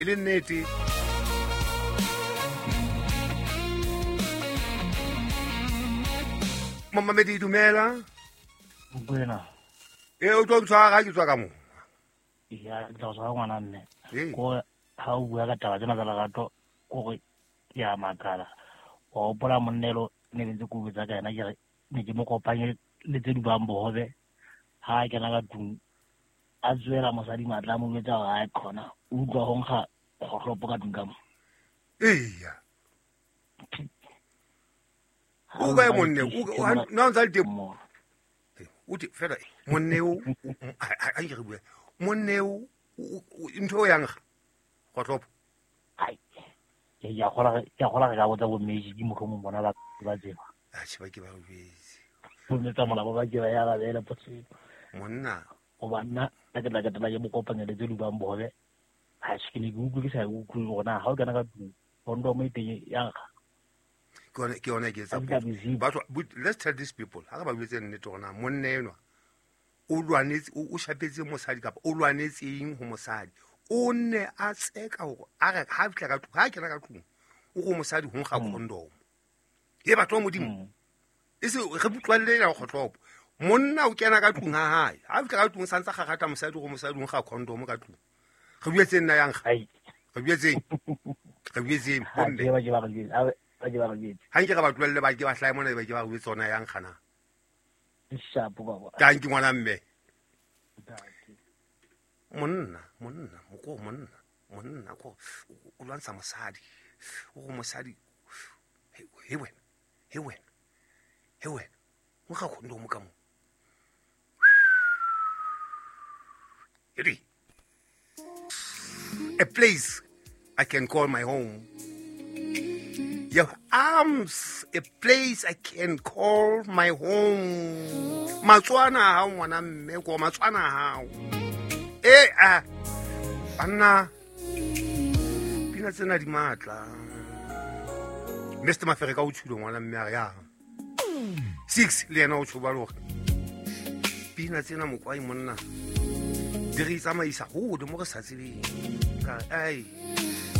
e le nnete Mamamedi dumela Buena. o tlo ntshwara ke tswa ka mo Ya tla sa ngwana nne. Ee. Ko ha o bua ka taba tsena tsa lerato ko ya makala. O bola monnelo ne ntse go botsa ka ena ke ne ke mo kopanye le tse di bang bohobe ha ke na ka tung a zwela mosadi matla mo betsa ga a khona o utlwa go nkga khotlopo ka tung ka mo eya o ka monne o na ntse le mo uthi fela monneo a ke re bua monneo ntho yang khotlopo ai ya gola ga botsa bo meji di mo go mo bona ba tseba a tsheba ke ba o bese mo metsa mola ba ke ba ya ga bela potse monna o bana ka tla ke mo kopanya le tse di bang bobe ha se ke ne ke sa utlwe gona ha o kana ka bondo mo iteng yang ke ona ke tsa let's tell these people ha ba betse nnete gona monne enwa o lwanetse o shapetse mosadi kapa o lwanetseng ho mosadi o ne a tseka go a re ha fitla ka tu ha ke na ka tu o go mosadi ho nkga condom e batho modimo e se re butlwalle la khotlopo monna o kena ka tung ha hae ha fitla ka tung sa ntsa gagata mosadi go mosadi ho nkga condom ka tung re buetse nna yang ga re buetse bonne ba ke ba ha nke ga batlolle ba ke ba hlae mona ba ke ba go tsona yang khana shapo baba ka nke ngwana mme monna ko o lwantsha mosadi o go mosadi he wena o ga condom ka mo a place I can call my home. Your arms, a place I can call my home. Matswana ha ngwana mme ko matswana ha. Banna pina tsena di matla. Mr. Mafere ka o tshulo ngwana mme a ya. 6 le yena o tshuba lo. Pina tsena mokwai monna. Dirisa maisa go de mo re sa tsebeng. Ka ai